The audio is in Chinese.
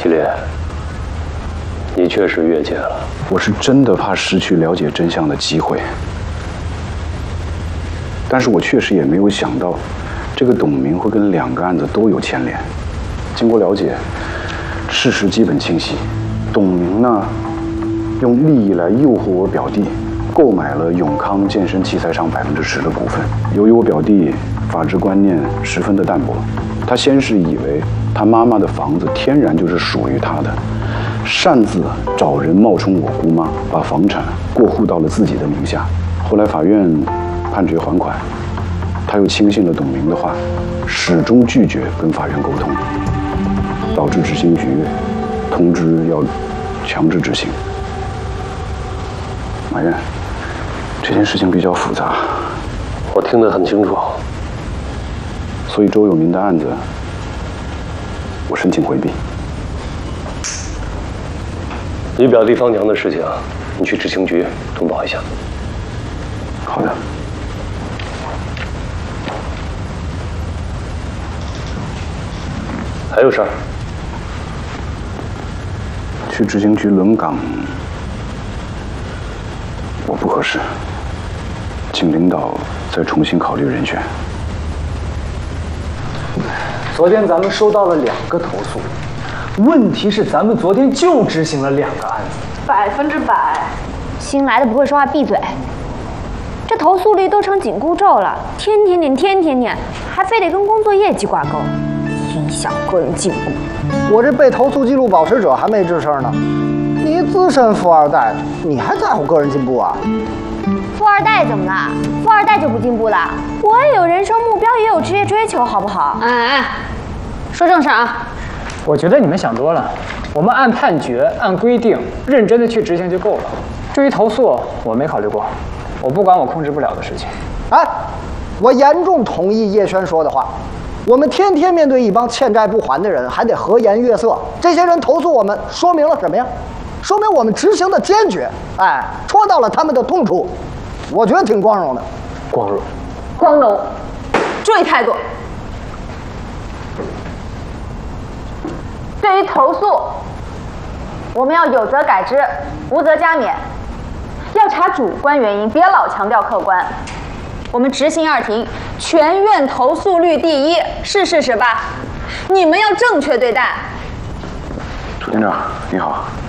祁烈，你确实越界了。 我是真的怕失去了解真相的机会，但是我确实也没有想到，这个董明会跟2个案子都有牵连。经过了解，事实基本清晰。董明呢，用利益来诱惑我表弟，购买了永康健身器材厂10%的股份。由于我表弟法治观念十分的淡薄，他先是以为他妈妈的房子天然就是属于他的，擅自找人冒充我姑妈，把房产过户到了自己的名下。后来法院判决还款，他又轻信了董明的话，始终拒绝跟法院沟通，导致执行局通知要强制执行。马院，这件事情比较复杂， 我听得很清楚。 所以周有民的案子，我申请回避。 你表弟方强的事情，你去执行局通报一下。 好的。 还有事儿？ 去执行局轮岗，我不合适，请领导再重新考虑人选。 昨天咱们收到了2个投诉，问题是咱们昨天就执行了2个案子 ，100%。 新来的不会说话闭嘴。这投诉率都成紧箍咒了，天天，还非得跟工作业绩挂钩，影响个人进步。 我这被投诉记录保持者还没吱声呢，你资深富二代，你还在乎个人进步啊？ 富二代怎么了？富二代就不进步了？我也有人生目标，也有职业追求，好不好？ 哎，说正事啊！ 我觉得你们想多了，我们按判决、按规定认真的去执行就够了。至于投诉，我没考虑过，我不管我控制不了的事情。 哎，我严重同意叶轩说的话。我们天天面对一帮欠债不还的人，还得和颜悦色。这些人投诉我们，说明了什么呀？说明我们执行的坚决，哎，戳到了他们的痛处。我觉得挺光荣的。 光荣，注意态度。对于投诉，我们要有则改之，无则加勉。要查主观原因，别老强调客观。我们执行2庭，全院投诉率第1，是事实吧？你们要正确对待。 朱厅长，你好。